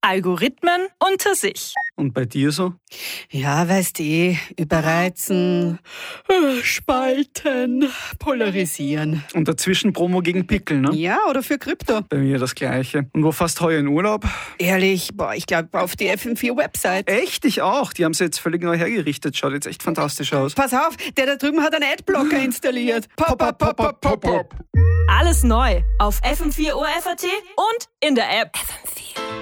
Algorithmen unter sich. Und bei dir so? Ja, weißt du, überreizen, spalten, polarisieren. Und dazwischen Promo gegen Pickel, ne? Ja, oder für Krypto. Bei mir das Gleiche. Und wo fährst du heuer in Urlaub? Ehrlich, ich glaube auf die FM4-Website. Echt? Ich auch. Die haben sie jetzt völlig neu hergerichtet. Schaut jetzt echt fantastisch aus. Pass auf, der da drüben hat einen Adblocker installiert. Pop, pop, pop, pop, pop, pop. Alles neu auf FM4 ORF.at und in der App FM4.